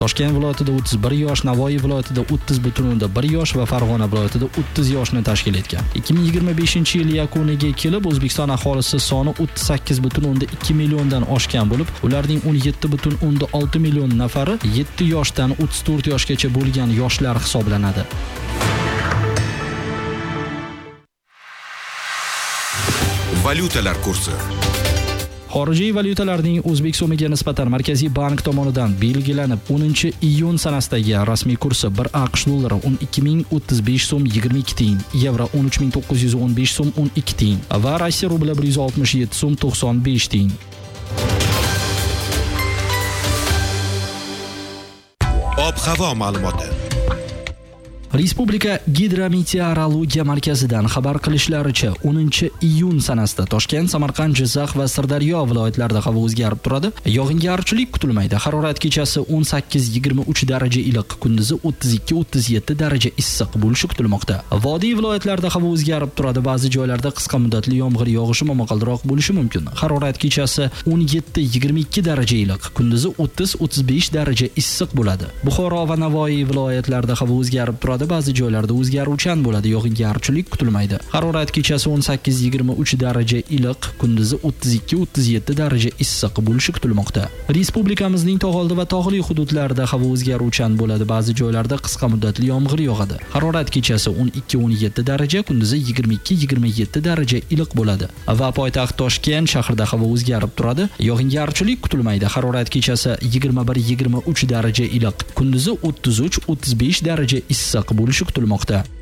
Toshkent viloyatida 31 yosh, Navoiy viloyatida 30,1 yosh va Farg'ona viloyatida 30 yoshni tashkil etgan. 2025-yil yakuniga kelib O'zbekiston aholisi soni 38,2 milliondan oshgan bo'lib, ularning 17,6 million nafari 7 yoshdan 34 yoshgacha bo'lgan yoshlar hisoblanadi. Valyutalar kursi. Xorijiy valyutalarning o'zbek so'miga nisbatan Markaziy bank tomonidan belgilanib 10-iyun sanasidagi rasmiy kursi 1 AQSh dollari 12.035 so'm 22 tiyin, yevro 13.915 so'm 12 tiyin va Rossiya rubli 167 so'm 95 tiyin. Ob-havo ma'lumoti. Respublika Gidrometeorologiya markazidan xabar qilishlaricha 10-iyun sanasida Toshkent, Samarqand, Jizzax va Sirdaryo viloyatlarida havo o'zgarib turadi. Yog'ingarchilik kutilmaydi. Harorat kechasi 18-23 daraja iliq, kunduzi 32-37 daraja issiq bo'lishi kutilmoqda. Vodiy viloyatlarida havo o'zgarib turadi. Ba'zi joylarda qisqa muddatli yomg'ir yog'ishi momaqaldiroq bo'lishi mumkin. Harorat kechasi 17-22 daraja iliq, kunduzi 30-35 daraja issiq bo'ladi. Buxoro va Navoiy viloyatlarida havo o'zgarib turadi. Ba'zi joylarda o'zgaruvchan bo'ladi, yog'ingarchilik kutilmaydi. Harorat kechasi 18-23 daraja iliq, kunduzi 32-37 daraja issiq bo'lishi kutilmoqda. Respublikamizning tog'oldi va tog'li hududlarida havo o'zgaruvchan bo'ladi. Ba'zi joylarda qisqa muddatli yomg'ir yog'adi. Harorat kechasi 12-17 daraja, kunduzi 22-27 daraja iliq bo'ladi. Va poytaxt Toshkent shahrida havo o'zgarib turadi. Yog'ingarchilik kutilmaydi. Harorat kechasi 21-23 daraja iliq, kunduzi 33-35 daraja issiq bo'lishi kutilmoqda.